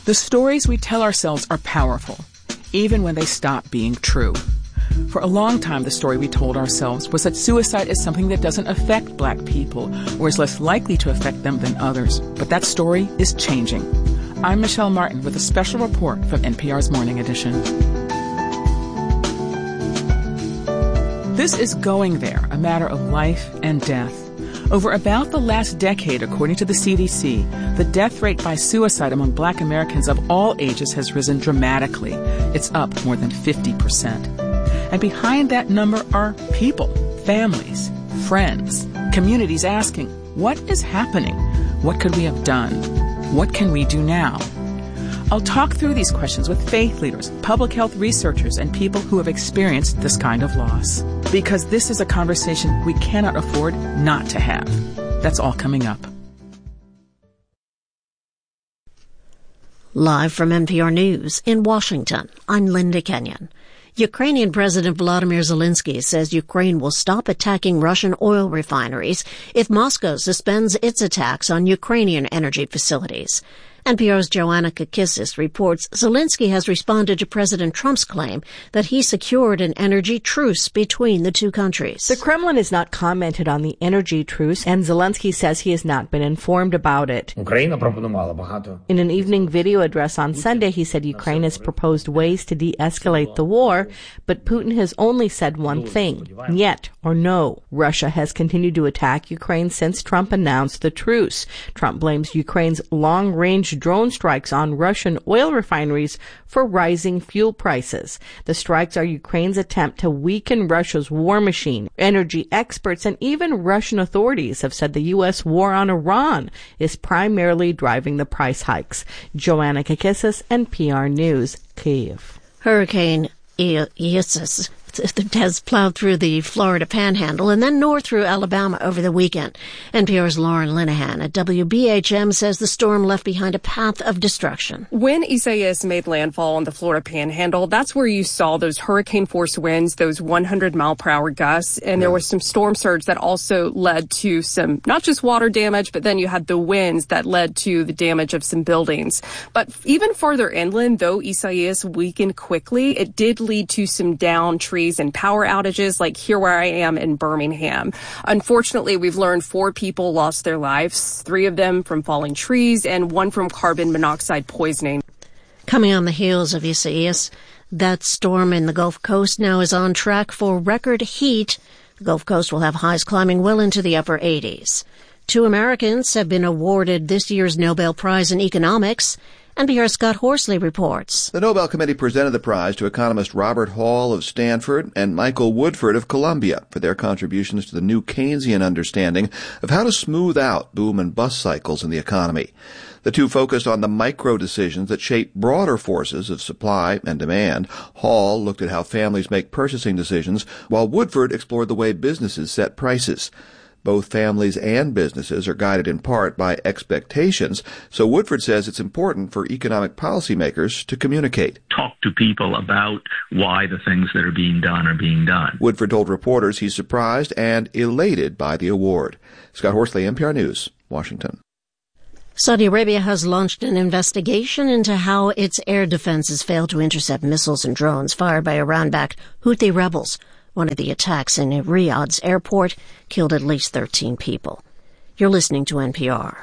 The stories we tell ourselves are powerful, even when they stop being true. For a long time, the story we told ourselves was that suicide is something that doesn't affect Black people or is less likely to affect them than others. But that story is changing. I'm Michelle Martin with a special report from NPR's Morning Edition. This is Going There, a matter of life and death. Over about the last decade, according to the CDC, the death rate by suicide among Black Americans of all ages has risen dramatically. It's up more than 50%. And behind that number are people, families, friends, communities asking, what is happening? What could we have done? What can we do now? I'll talk through these questions with faith leaders, public health researchers, and people who have experienced this kind of loss. Because this is a conversation we cannot afford not to have. That's all coming up. Live from NPR News in Washington, I'm Linda Kenyon. Ukrainian President Volodymyr Zelensky says Ukraine will stop attacking Russian oil refineries if Moscow suspends its attacks on Ukrainian energy facilities. NPR's Joanna Kakissis reports Zelensky has responded to President Trump's claim that he secured an energy truce between the two countries. The Kremlin has not commented on the energy truce, and Zelensky says he has not been informed about it. In an evening video address on Sunday, he said Ukraine has proposed ways to de-escalate the war, but Putin has only said one thing, "Niet" or no. Russia has continued to attack Ukraine since Trump announced the truce. Trump blames Ukraine's long-range drone strikes on Russian oil refineries for rising fuel prices. The strikes are Ukraine's attempt to weaken Russia's war machine. Energy experts and even Russian authorities have said the U.S. war on Iran is primarily driving the price hikes. Joanna Kakissis, NPR News, Kyiv. Hurricane Isis has plowed through the Florida Panhandle and then north through Alabama over the weekend. NPR's Lauren Linehan at WBHM says the storm left behind a path of destruction. When Isaias made landfall on the Florida Panhandle, that's where you saw those hurricane-force winds, those 100-mile-per-hour gusts, and there was some storm surge that also led to some, not just water damage, but then you had the winds that led to the damage of some buildings. But even further inland, though Isaias weakened quickly, it did lead to some downed trees and power outages, like here where I am in Birmingham. Unfortunately, we've learned 4 people lost their lives, 3 of them from falling trees and 1 from carbon monoxide poisoning. Coming on the heels of Isaias, that storm in the Gulf Coast now is on track for record heat. The Gulf Coast will have highs climbing well into the upper 80s. 2 Americans have been awarded this year's Nobel Prize in Economics. NPR's Scott Horsley reports. The Nobel Committee presented the prize to economist Robert Hall of Stanford and Michael Woodford of Columbia for their contributions to the new Keynesian understanding of how to smooth out boom and bust cycles in the economy. The two focused on the micro decisions that shape broader forces of supply and demand. Hall looked at how families make purchasing decisions, while Woodford explored the way businesses set prices. Both families and businesses are guided in part by expectations, so Woodford says it's important for economic policymakers to communicate. Talk to people about why the things that are being done are being done. Woodford told reporters he's surprised and elated by the award. Scott Horsley, NPR News, Washington. Saudi Arabia has launched an investigation into how its air defenses failed to intercept missiles and drones fired by Iran-backed Houthi rebels. One of the attacks in Riyadh's airport killed at least 13 people. You're listening to NPR.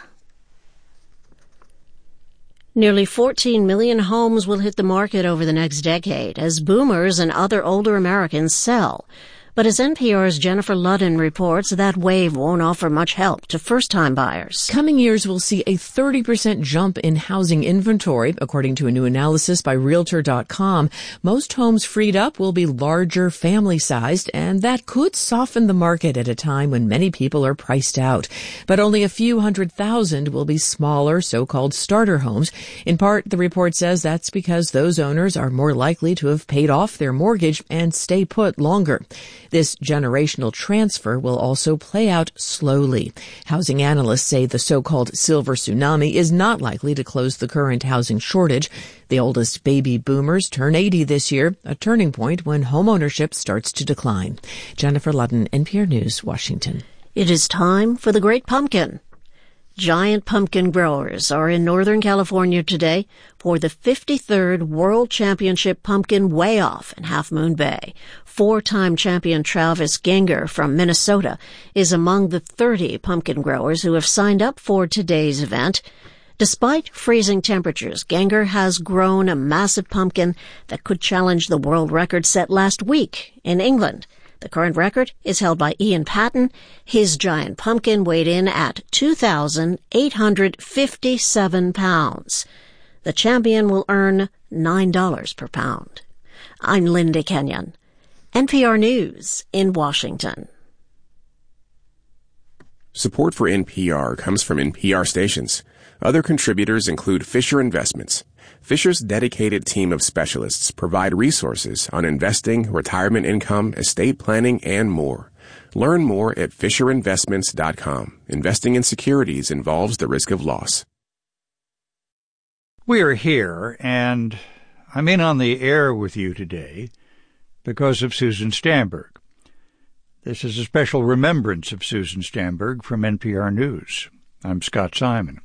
Nearly 14 million homes will hit the market over the next decade as boomers and other older Americans sell. But as NPR's Jennifer Ludden reports, that wave won't offer much help to first-time buyers. Coming years will see a 30% jump in housing inventory, according to a new analysis by Realtor.com. Most homes freed up will be larger, family-sized, and that could soften the market at a time when many people are priced out. But only a few 100,000 will be smaller, so-called starter homes. In part, the report says that's because those owners are more likely to have paid off their mortgage and stay put longer. This generational transfer will also play out slowly. Housing analysts say the so-called silver tsunami is not likely to close the current housing shortage. The oldest baby boomers turn 80 this year, a turning point when homeownership starts to decline. Jennifer Ludden, NPR News, Washington. It is time for The Great Pumpkin. Giant pumpkin growers are in Northern California today for the 53rd World Championship Pumpkin Weigh-Off in Half Moon Bay. Four-time champion Travis Genger from Minnesota is among the 30 pumpkin growers who have signed up for today's event. Despite freezing temperatures, Genger has grown a massive pumpkin that could challenge the world record set last week in England. The current record is held by Ian Patton. His giant pumpkin weighed in at 2,857 pounds. The champion will earn $9 per pound. I'm Linda Kenyon, NPR News in Washington. Support for NPR comes from NPR stations. Other contributors include Fisher Investments. Fisher's dedicated team of specialists provide resources on investing, retirement income, estate planning, and more. Learn more at FisherInvestments.com. Investing in securities involves the risk of loss. We are here, and I'm in on the air with you today because of Susan Stamberg. This is a special remembrance of Susan Stamberg from NPR News. I'm Scott Simon.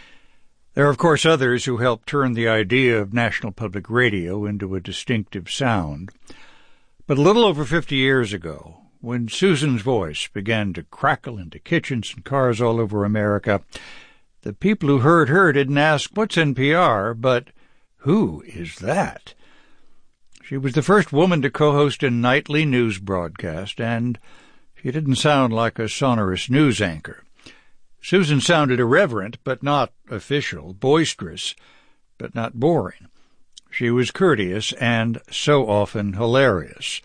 There are, of course, others who helped turn the idea of National Public Radio into a distinctive sound. But a little over 50 years ago, when Susan's voice began to crackle into kitchens and cars all over America, the people who heard her didn't ask, "What's NPR?" but, "Who is that?" She was the first woman to co-host a nightly news broadcast, and she didn't sound like a sonorous news anchor. Susan sounded irreverent, but not official, boisterous, but not boring. She was courteous and so often hilarious.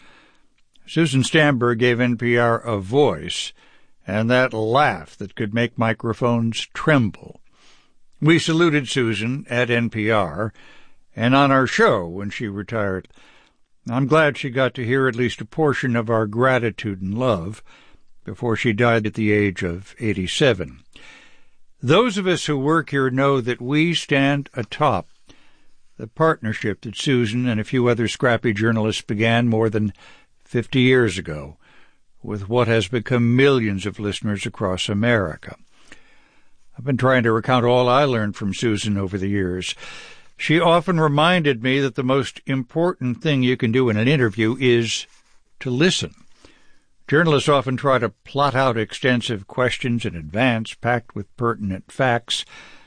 Susan Stamberg gave NPR a voice and that laugh that could make microphones tremble. We saluted Susan at NPR and on our show when she retired. I'm glad she got to hear at least a portion of our gratitude and love before she died at the age of 87. Those of us who work here know that we stand atop the partnership that Susan and a few other scrappy journalists began more than 50 years ago with what has become millions of listeners across America. I've been trying to recount all I learned from Susan over the years. She often reminded me that the most important thing you can do in an interview is to listen. Journalists often try to plot out extensive questions in advance, packed with pertinent facts.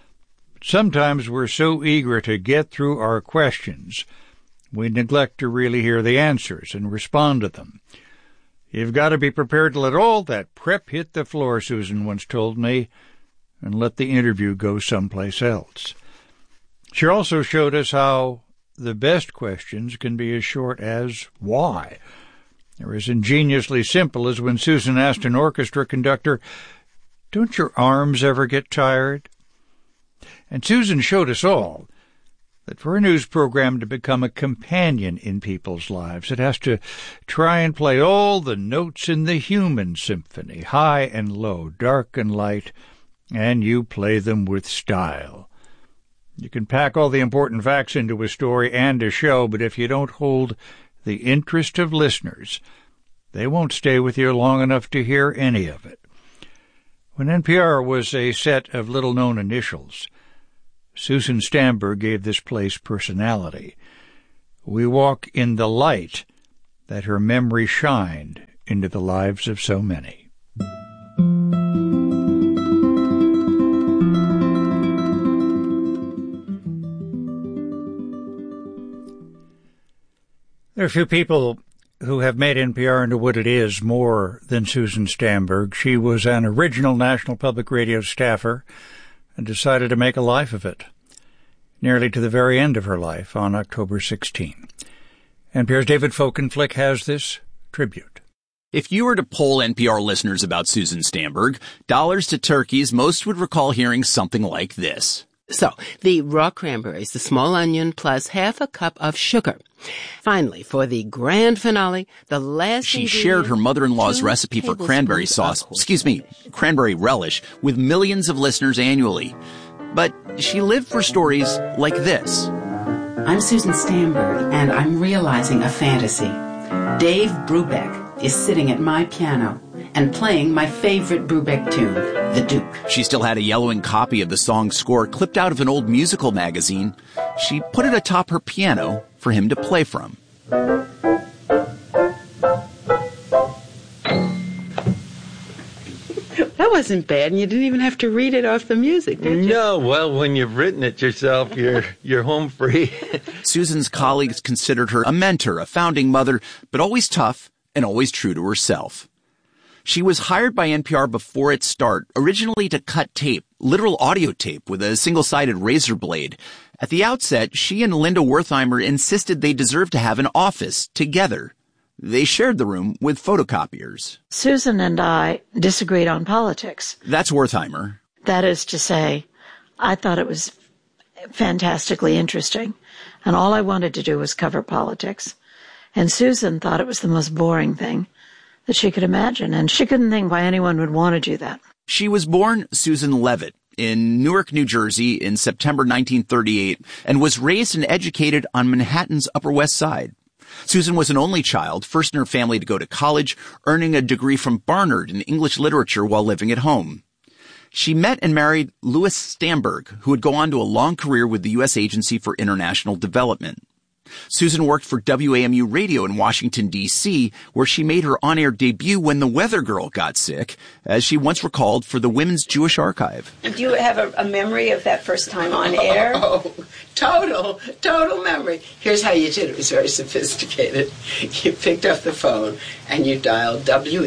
Sometimes we're so eager to get through our questions, we neglect to really hear the answers and respond to them. You've got to be prepared to let all that prep hit the floor, Susan once told me, and let the interview go someplace else. She also showed us how the best questions can be as short as why. They're as ingeniously simple as when Susan asked an orchestra conductor, "Don't your arms ever get tired?" And Susan showed us all that for a news program to become a companion in people's lives, it has to try and play all the notes in the human symphony, high and low, dark and light, and you play them with style. You can pack all the important facts into a story and a show, but if you don't hold the interest of listeners, they won't stay with you long enough to hear any of it. When NPR was a set of little-known initials, Susan Stamberg gave this place personality. We walk in the light that her memory shined into the lives of so many. There are a few people who have made NPR into what it is more than Susan Stamberg. She was an original National Public Radio staffer and decided to make a life of it, nearly to the very end of her life on October 16. NPR's David Folkenflik has this tribute. If you were to poll NPR listeners about Susan Stamberg, dollars to turkeys, most would recall hearing something like this. So, the raw cranberries, the small onion, plus half a cup of sugar. Finally, for the grand finale, the last She shared her mother-in-law's recipe for cranberry sauce, cranberry relish, with millions of listeners annually. But she lived for stories like this. I'm Susan Stamberg, and I'm realizing a fantasy. Dave Brubeck is sitting at my piano, and playing my favorite Brubeck tune, The Duke. She still had a yellowing copy of the song's score clipped out of an old musical magazine. She put it atop her piano for him to play from. That wasn't bad, and you didn't even have to read it off the music, did you? No, well, when you've written it yourself, you're home free. Susan's colleagues considered her a mentor, a founding mother, but always tough and always true to herself. She was hired by NPR before its start, originally to cut tape, literal audio tape with a single-sided razor blade. At the outset, she and Linda Wertheimer insisted they deserved to have an office together. They shared the room with photocopiers. Susan and I disagreed on politics. That's Wertheimer. That is to say, I thought it was fantastically interesting, and all I wanted to do was cover politics. And Susan thought it was the most boring thing that she could imagine, and she couldn't think why anyone would want to do that. She was born Susan Levitt in Newark, New Jersey in September 1938, and was raised and educated on Manhattan's Upper West Side. Susan was an only child, first in her family to go to college, earning a degree from Barnard in English literature while living at home. She met and married Louis Stamberg, who would go on to a long career with the U.S. Agency for International Development. Susan worked for WAMU Radio in Washington, D.C., where she made her on-air debut when the weather girl got sick, as she once recalled for the Women's Jewish Archive. Do you have a memory of that first time on air? Oh, total memory. Here's how you did it. It was very sophisticated. You picked up the phone and you dialed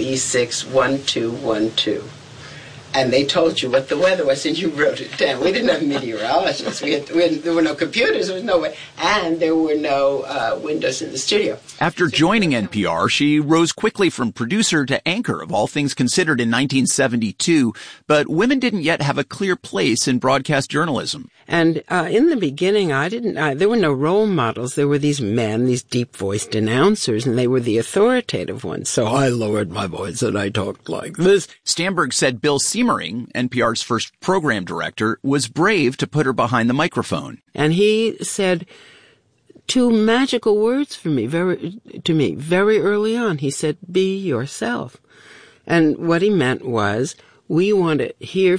WE61212. And they told you what the weather was, and you wrote it down. We didn't have meteorologists. There were no computers. There was no way, and there were no windows in the studio. After joining NPR, she rose quickly from producer to anchor of All Things Considered in 1972. But women didn't yet have a clear place in broadcast journalism. And in the beginning, there were no role models. There were these men, these deep-voiced announcers, and they were the authoritative ones. So I lowered my voice and I talked like this. Stamberg said Bill Siemering, NPR's first program director, was brave to put her behind the microphone. And he said two magical words to me very early on. He said, "Be yourself." And what he meant was, we want to hear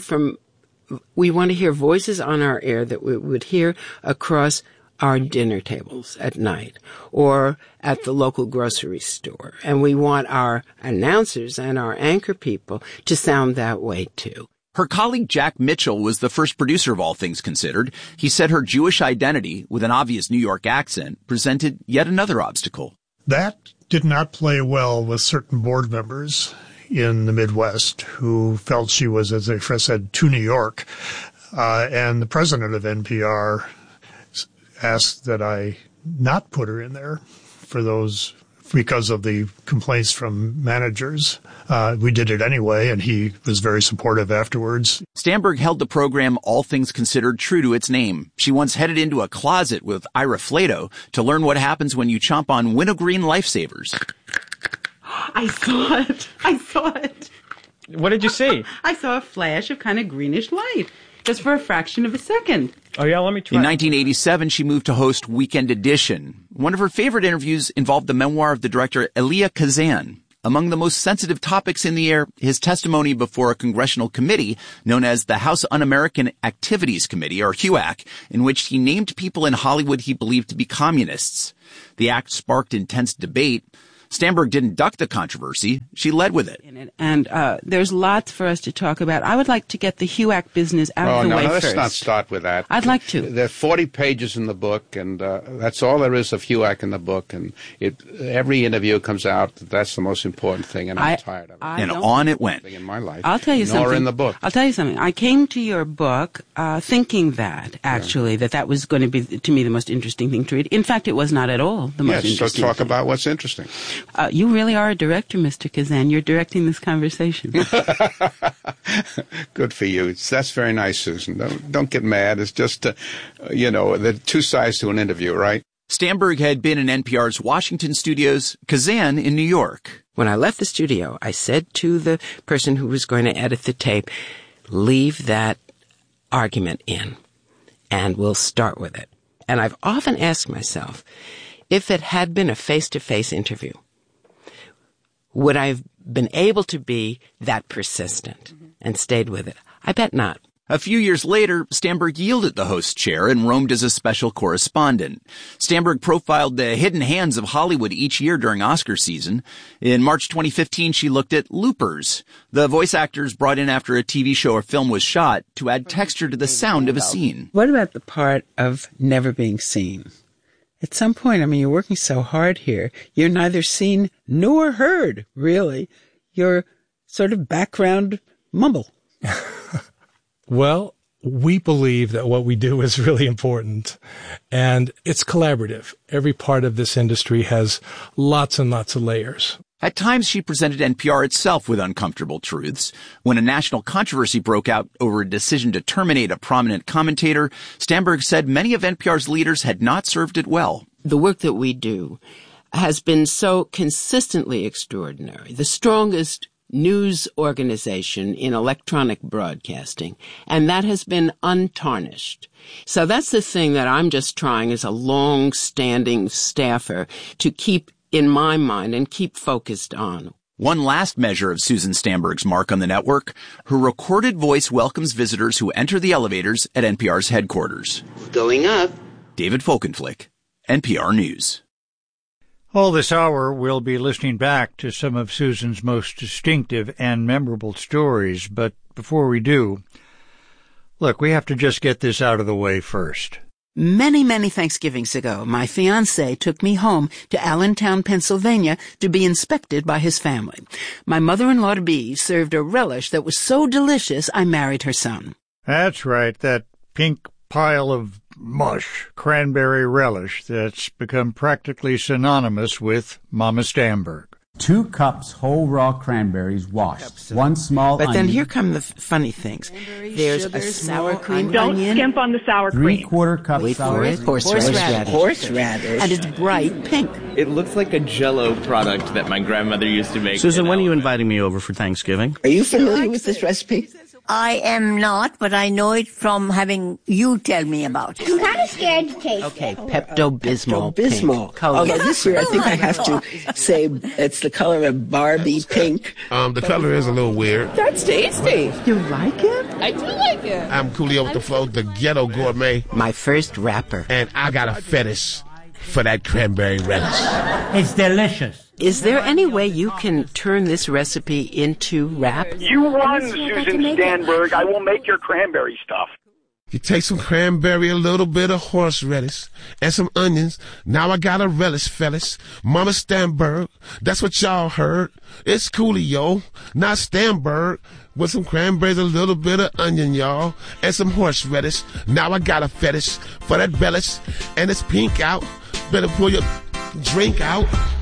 voices on our air that we would hear across our dinner tables at night or at the local grocery store. And we want our announcers and our anchor people to sound that way too. Her colleague Jack Mitchell was the first producer of All Things Considered. He said her Jewish identity, with an obvious New York accent, presented yet another obstacle. That did not play well with certain board members in the Midwest who felt she was, as they said, too New York. And the president of NPR asked that I not put her in there for those because of the complaints from managers. We did it anyway, and he was very supportive afterwards. Stamberg held the program All Things Considered true to its name. She once headed into a closet with Ira Flato to learn what happens when you chomp on wintergreen lifesavers. I saw it. What did you see? I saw a flash of kind of greenish light, just for a fraction of a second. Oh, yeah, let me try. In 1987, she moved to host Weekend Edition. One of her favorite interviews involved the memoir of the director Elia Kazan. Among the most sensitive topics in the air, his testimony before a congressional committee known as the House Un-American Activities Committee, or HUAC, in which he named people in Hollywood he believed to be communists. The act sparked intense debate. Stamberg didn't duck the controversy. She led with it. And there's lots for us to talk about. I would like to get the HUAC business out of the way first. Let's not start with that. I'd like to. There are 40 pages in the book, and that's all there is of HUAC in the book. And every interview comes out that's the most important thing, and I'm tired of it. And on it went. In my life. I'll tell you something. Nor in the book. I'll tell you something. I came to your book thinking that, actually, that was going to be, to me, the most interesting thing to read. In fact, it was not at all the most interesting so talk about what's interesting. You really are a director, Mr. Kazan. You're directing this conversation. Good for you. That's very nice, Susan. Don't get mad. It's just, there are two sides to an interview, right? Stamberg had been in NPR's Washington studios, Kazan in New York. When I left the studio, I said to the person who was going to edit the tape, leave that argument in, and we'll start with it. And I've often asked myself, if it had been a face-to-face interview, would I have been able to be that persistent and stayed with it? I bet not. A few years later, Stamberg yielded the host chair and roamed as a special correspondent. Stamberg profiled the hidden hands of Hollywood each year during Oscar season. In March 2015, she looked at loopers, the voice actors brought in after a TV show or film was shot to add texture to the sound of a scene. What about the part of never being seen? At some point, you're working so hard here, you're neither seen nor heard, really. You're sort of background mumble. Well, we believe that what we do is really important, and it's collaborative. Every part of this industry has lots and lots of layers. At times, she presented NPR itself with uncomfortable truths. When a national controversy broke out over a decision to terminate a prominent commentator, Stamberg said many of NPR's leaders had not served it well. The work that we do has been so consistently extraordinary. The strongest news organization in electronic broadcasting, and that has been untarnished. So that's the thing that I'm just trying as a long-standing staffer to keep in my mind and keep focused on. One last measure of Susan Stamberg's mark on the network, her recorded voice welcomes visitors who enter the elevators at NPR's headquarters. Going up. David Folkenflik, NPR News. All this hour, we'll be listening back to some of Susan's most distinctive and memorable stories, but before we do, look, we have to just get this out of the way first. Many, many Thanksgivings ago, my fiancé took me home to Allentown, Pennsylvania, to be inspected by his family. My mother-in-law-to-be served a relish that was so delicious, I married her son. That's right, that pink pile of mush, cranberry relish that's become practically synonymous with Mama Stamberg. 2 cups whole raw cranberries washed. 1 small onion. But then here come the funny things. There's a sour cream Don't onion. skimp on the sour cream. 3/4 cup sour cream. Horseradish. And it's bright pink. It looks like a Jell-O product that my grandmother used to make. Susan, when are you inviting me over for Thanksgiving? Are you familiar with this recipe? I am not, but I know it from having you tell me about it. I'm kind of scared to taste Okay, Pepto-Bismol. Although this year I think I have to say it's the color of Barbie pink. The color is a little weird. That's tasty. You like it? I do like it. I'm Coolio with the Flow, the ghetto gourmet. My first rapper. And I got a fetish for that cranberry relish. It's delicious. Is there any way you can turn this recipe into rap? You won, Susan Stamberg. I will make your cranberry stuff. You take some cranberry, a little bit of horseradish, and some onions. Now I got a relish, fellas. Mama Stamberg, that's what y'all heard. It's Coolio, not Stamberg, with some cranberries, a little bit of onion, y'all, and some horseradish. Now I got a fetish for that relish, and it's pink out. Better pull your drink out.